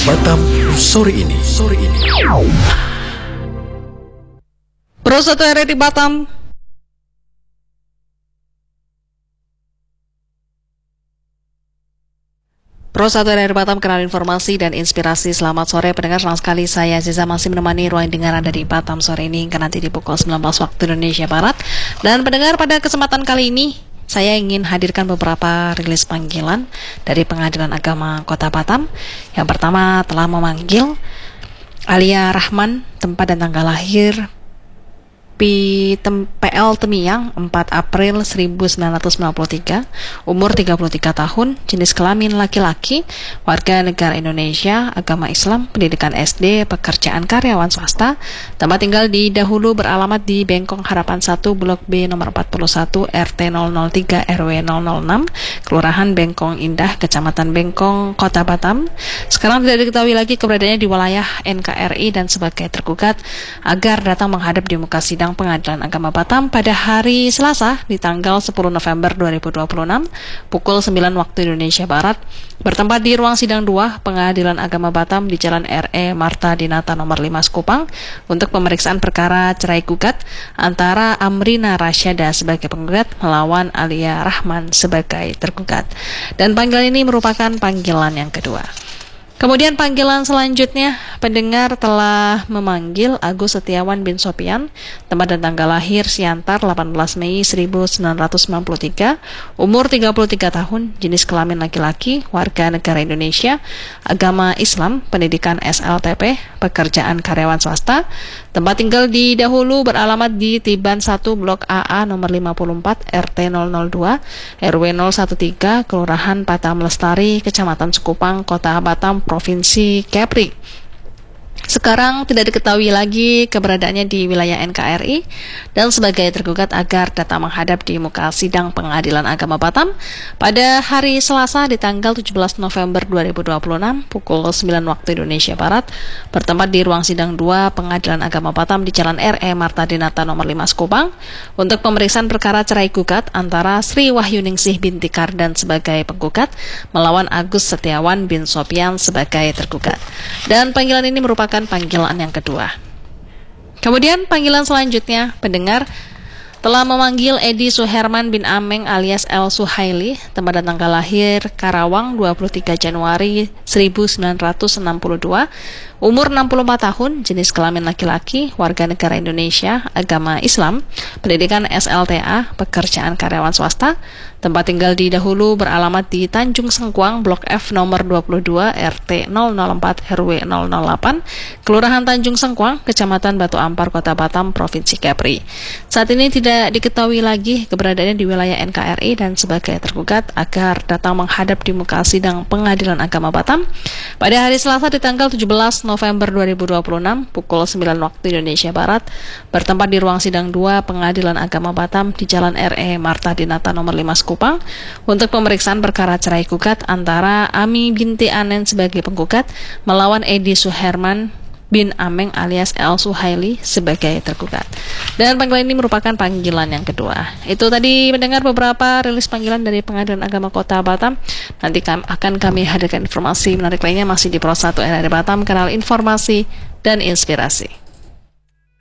Batam sore ini. Pro 1 RRI Batam. Pro 1 RRI Batam, kenal informasi dan inspirasi. Selamat sore pendengar, senang sekali saya Aziza masih menemani ruang dengar Anda di Batam sore ini hingga nanti di pukul 19 waktu Indonesia Barat. Dan pendengar, pada kesempatan kali ini saya ingin hadirkan beberapa rilis panggilan dari Pengadilan Agama Kota Batam. Yang pertama telah memanggil Alia Rahman, tempat dan tanggal lahir PL Temiyang 4 April 1993, umur 33 tahun, jenis kelamin laki-laki, warga negara Indonesia, agama Islam, pendidikan SD, pekerjaan karyawan swasta, tempat tinggal di dahulu beralamat di Bengkong Harapan 1, Blok B nomor 41, RT 003 RW 006, Kelurahan Bengkong Indah, Kecamatan Bengkong, Kota Batam. Sekarang tidak diketahui lagi keberadaannya di wilayah NKRI dan sebagai tergugat agar datang menghadap di muka sidang Pengadilan Agama Batam pada hari Selasa di tanggal 10 November 2026 pukul 9 waktu Indonesia Barat, bertempat di ruang sidang 2 Pengadilan Agama Batam di Jalan RE Marta Dinata nomor 5 Sekupang untuk pemeriksaan perkara cerai gugat antara Amrina Rasyada sebagai penggugat melawan Alia Rahman sebagai tergugat. Dan panggilan ini merupakan panggilan yang kedua. Kemudian panggilan selanjutnya, pendengar telah memanggil Agus Setiawan bin Sopian, tempat dan tanggal lahir Siantar 18 Mei 1993, umur 33 tahun, jenis kelamin laki-laki, warga negara Indonesia, agama Islam, pendidikan SLTP, pekerjaan karyawan swasta, tempat tinggal di dahulu beralamat di Tiban 1 Blok AA nomor 54 RT 002 RW 013 Kelurahan Batam Lestari, Kecamatan Sekupang, Kota Batam, Provinsi Kepri. Sekarang tidak diketahui lagi keberadaannya di wilayah NKRI dan sebagai tergugat agar datang menghadap di muka sidang Pengadilan Agama Batam pada hari Selasa di tanggal 17 November 2026 pukul 9 waktu Indonesia Barat, bertempat di ruang sidang 2 Pengadilan Agama Batam di Jalan RE Marta Dinata nomor 5 Sekupang untuk pemeriksaan perkara cerai gugat antara Sri Wahyuningsih binti Kardan sebagai penggugat melawan Agus Setiawan bin Sopian sebagai tergugat. Dan panggilan ini merupakan panggilan yang kedua. Kemudian panggilan selanjutnya, pendengar telah memanggil Edi Suherman bin Ameng alias El Suhaili, tempat dan tanggal lahir Karawang 23 Januari 1962, umur 64 tahun, jenis kelamin laki-laki, warga negara Indonesia, agama Islam, pendidikan SLTA, pekerjaan karyawan swasta, tempat tinggal di dahulu beralamat di Tanjung Sengkuang, Blok F nomor 22, RT 004 RW 008, Kelurahan Tanjung Sengkuang, Kecamatan Batu Ampar, Kota Batam, Provinsi Kepri. Saat ini tidak diketahui lagi keberadaannya di wilayah NKRI dan sebagai tergugat agar datang menghadap di muka sidang Pengadilan Agama Batam pada hari Selasa di tanggal 17 November 2026 pukul 9 waktu Indonesia Barat, bertempat di ruang sidang 2 Pengadilan Agama Batam di Jalan RE Marta Dinata nomor 5 Sekupang untuk pemeriksaan perkara cerai gugat antara Ami binti Anen sebagai penggugat melawan Edi Suherman bin Ameng alias El Suhaili sebagai tergugat. Dan panggilan ini merupakan panggilan yang kedua. Itu tadi mendengar beberapa rilis panggilan dari Pengadilan Agama Kota Batam. Nanti akan kami hadirkan informasi menarik lainnya masih di Pro 1 RRI Batam, kanal informasi dan inspirasi.